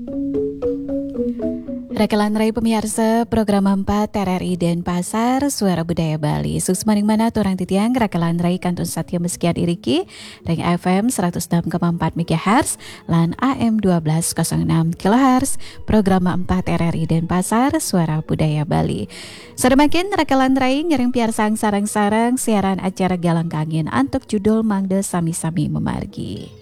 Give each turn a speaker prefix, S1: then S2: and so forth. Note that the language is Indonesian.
S1: Rekelan Rai pemirsa program 4 TRRI Denpasar Suara Budaya Bali. Susmaning mana turang titiang Rekelan Rai kantun satya meskian iriki ring FM 106,4 MHz lan AM 1206 kHz program 4 TRRI Denpasar Suara Budaya Bali. Sedemakin Rekelan Rai ngiring piarsang sarang-sarang siaran acara Galang Kangin antuk judul Mangde Sami-Sami Memargi.